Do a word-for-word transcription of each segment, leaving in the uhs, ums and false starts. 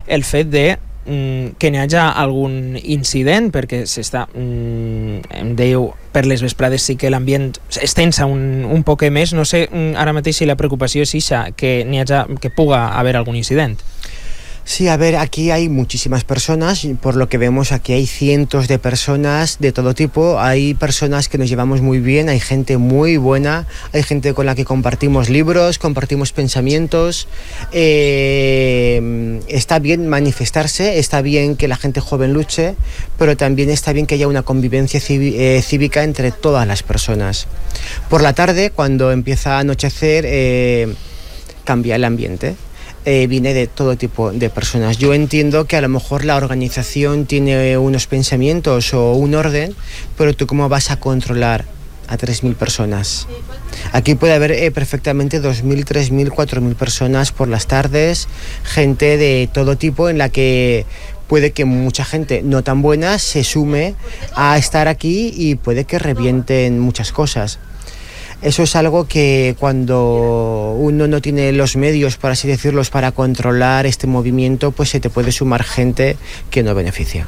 el fet de que n'hi hagi algun incident, perquè s'està, em dèieu, per les vesprades sí que l'ambient es tensa un, un poc més. No sé ara mateix si la preocupació és ixa, que n'hi hagi, que puga haver algun incident. Sí, a ver, aquí hay muchísimas personas, por lo que vemos aquí hay cientos de personas de todo tipo, hay personas que nos llevamos muy bien, hay gente muy buena, hay gente con la que compartimos libros, compartimos pensamientos, eh, está bien manifestarse, está bien que la gente joven luche, pero también está bien que haya una convivencia eh, cívica entre todas las personas. Por la tarde, cuando empieza a anochecer, eh, cambia el ambiente. Eh, viene de todo tipo de personas. Yo entiendo que a lo mejor la organización tiene unos pensamientos o un orden, pero tú cómo vas a controlar a tres mil personas. Aquí puede haber eh, perfectamente dos mil, tres mil, cuatro mil personas por las tardes, gente de todo tipo en la que puede que mucha gente no tan buena se sume a estar aquí y puede que revienten muchas cosas. Eso es algo que cuando uno no tiene los medios, por así decirlos, para controlar este movimiento, pues se te puede sumar gente que no beneficia.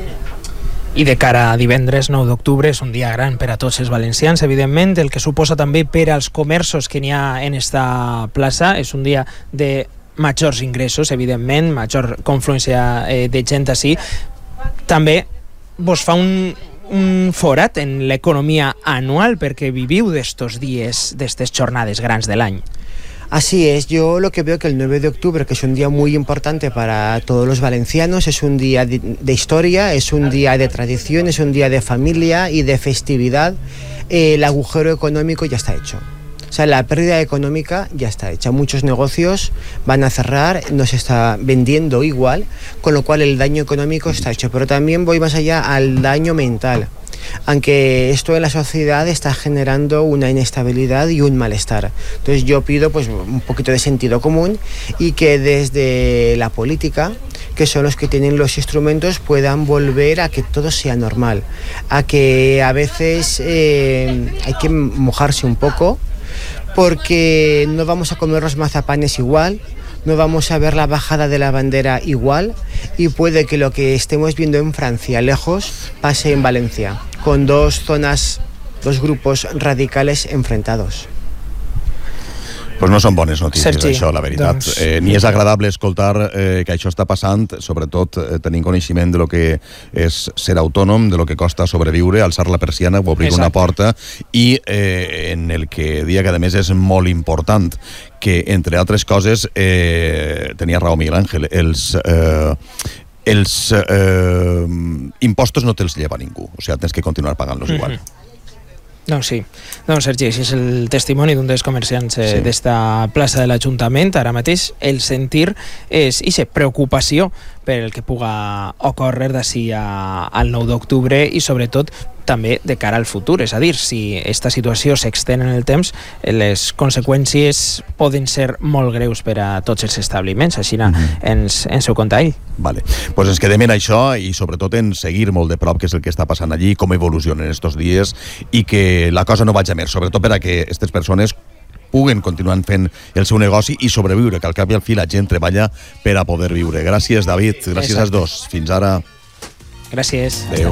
I de cara a divendres nou d'octubre és un dia gran per a tots els valencians, evidentment, el que suposa també per als comerços que n'hi ha en esta plaça. És un dia de majors ingressos, evidentment, major confluència eh, de gent així. També vos fa un un forat en l'economia anual perquè viviu d'estos dies, d'estes jornades grans de l'any. Así es, yo lo que veo que el nueve de octubre, que es un día muy importante para todos los valencianos, es un día de, de historia, es un día de tradición, es un día de familia y de festividad. Eh, el agujero económico ya está hecho. O sea, la pérdida económica ya está hecha. Muchos negocios van a cerrar, no se está vendiendo igual, con lo cual el daño económico está hecho. Pero también voy más allá al daño mental. Aunque esto en la sociedad está generando una inestabilidad y un malestar. Entonces yo pido pues un poquito de sentido común y que desde la política, que son los que tienen los instrumentos, puedan volver a que todo sea normal. A que a veces eh, hay que mojarse un poco, porque no vamos a comer los mazapanes igual, no vamos a ver la bajada de la bandera igual, y puede que lo que estemos viendo en Francia lejos pase en Valencia, con dos zonas, dos grupos radicales enfrentados. Pues no són bones notícies, Sergi, això, la veritat. doncs... Eh, ni és agradable escoltar eh, que això està passant, sobretot eh, tenint coneixement de lo que és ser autònom, de lo que costa sobreviure, alçar la persiana, obrir Exacte. Una porta, i eh, en el que dia que a més és molt important, que entre altres coses, eh, tenia raó Miguel Ángel, els... Eh, els eh, impostos no te'ls lleva ningú, o sigui, tens que continuar pagant-los mm-hmm. igual. Doncs sí, doncs Sergi, així és el testimoni d'un dels comerciants eh, sí. d'esta plaça de l'Ajuntament. Ara mateix el sentir és ixa preocupació per el que puga ocórrer d'ací al nou d'octubre i sobretot també de cara al futur, és a dir, si aquesta situació s'extén en el temps, les conseqüències poden ser molt greus per a tots els establiments, així mm-hmm. ens, ens ho conta ell. Vale. Pues ens quedem en això i sobretot en seguir molt de prop què és el que està passant allí, com evolucionen estos dies i que la cosa no vagi a més, sobretot per a que aquestes persones puguen continuar fent el seu negoci i sobreviure, que al cap i al fi la gent treballa per a poder viure. Gràcies, David. Gràcies als dos. Fins ara. Gràcies. Adéu.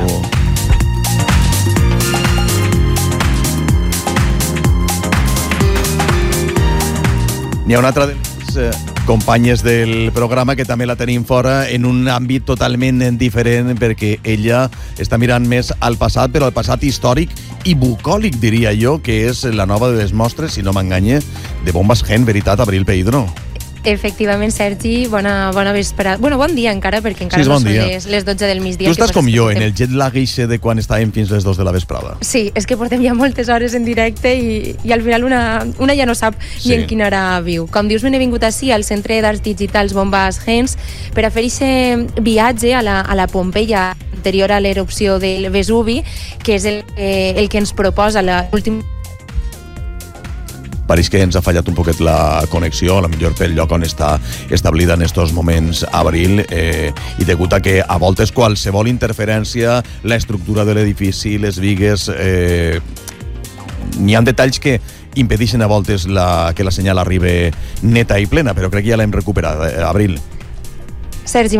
N'hi ha una altra de les eh, companyes del programa que també la tenim fora en un àmbit totalment diferent perquè ella està mirant més al passat, però al passat històric i bucòlic, diria jo, que és la nova de les mostres, si no m'enganye, de Bombas Gen, veritat, Abril Peidro? Efectivament, Sergi, bona, bona vesprada. Bueno, bon dia encara, perquè encara sí, bon no són dia. les, les dotze del migdia. Tu estàs com jo, en el jet lag eixe de quan estàvem fins les dos de la vesprada. Sí, és que portem ja moltes hores en directe i, i al final una, una ja no sap sí. ni en quina hora viu. Com dius, me n'he vingut ací al Centre d'Arts Digitals Bombas Gens per a fer aquest viatge a la, a la Pompeia anterior a l'erupció del Vesuvi, que és el, eh, el que ens proposa l'últim... Pareix que ens ha fallat un poquet la connexió, a la millor pel lloc on està establida en estos moments Abril, eh, i degut a que a voltes qualsevol interferència, la estructura de l'edifici, les vigues, eh, n'hi ha detalls que impedeixen a voltes la, que la senyal arribi neta i plena, però crec que ja l'hem recuperat. Eh, Abril. Sergi,